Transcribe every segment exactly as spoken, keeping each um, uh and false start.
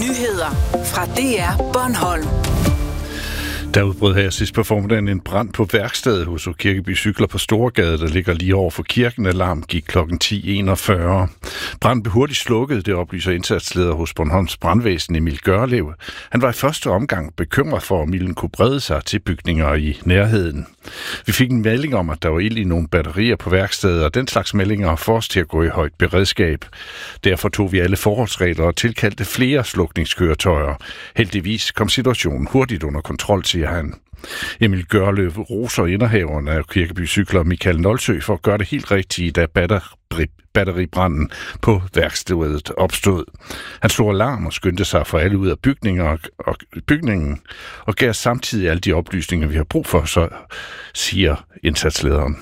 Nyheder fra D R Bornholm. Der udbrød her sidst på formiddagen en brand på værkstedet hos Kirkeby Cykler på Storgade, der ligger lige over for kirken. Alarm gik klokken ti enogfyrre. Branden blev hurtigt slukket, det oplyser indsatsleder hos Bornholms brandvæsen Emil Gørlev. Han var i første omgang bekymret for, om ilden kunne brede sig til bygninger i nærheden. Vi fik en melding om, at der var ild i nogle batterier på værkstedet, og den slags meldinger får os til at gå i højt beredskab. Derfor tog vi alle forholdsregler og tilkaldte flere slukningskøretøjer. Heldigvis kom situationen hurtigt under kontrol, siger han. Emil Gørlev roser indehaveren af Kirkeby Cykler Michael Nolsø for at gøre det helt rigtigt, da batteri, batteribranden på værkstedet opstod. Han slog alarm og skyndte sig for alle ud af bygninger og, og bygningen og gav samtidig alle de oplysninger, vi har brug for, så siger indsatslederen.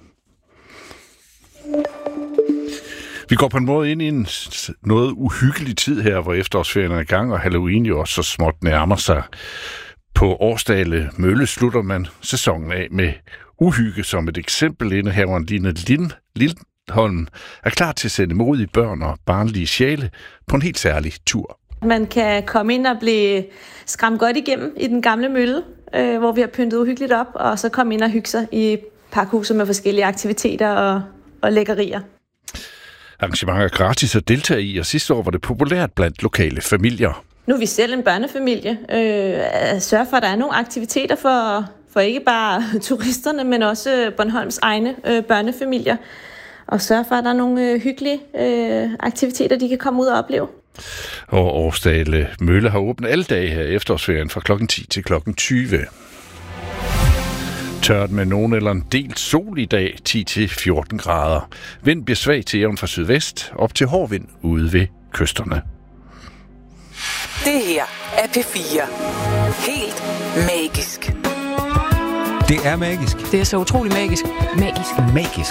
Vi går på en måde ind i en noget uhyggelig tid her, hvor efterårsferien er i gang, og Halloween jo også så småt nærmer sig. På Årsdale Mølle slutter man sæsonen af med uhygge som et eksempel. Indehaveren Line Lind, Lindholm er klar til at sende modige børn og barnlige sjæle på en helt særlig tur. Man kan komme ind og blive skræmt godt igennem i den gamle mølle, øh, hvor vi har pyntet uhyggeligt op, og så komme ind og hygge sig i pakhuset med forskellige aktiviteter og, og lækkerier. Arrangementer er gratis at deltage i, og sidste år var det populært blandt lokale familier. Nu er vi selv en børnefamilie. Øh, at sørge for, at der er nogle aktiviteter for, for ikke bare turisterne, men også Bornholms egne øh, børnefamilier. Og sørge for, at der er nogle øh, hyggelige øh, aktiviteter, de kan komme ud og opleve. Og Årsdale Mølle har åbent alle dage her efterårsferien fra klokken ti til klokken tyve. Tørt med nogen eller en del sol i dag, ti til fjorten grader. Vind bliver svag til jævn fra sydvest, op til hård vind ude ved kysterne. Det her er P fire. Helt magisk. Det er magisk. Det er så utrolig magisk. Magisk. Magisk.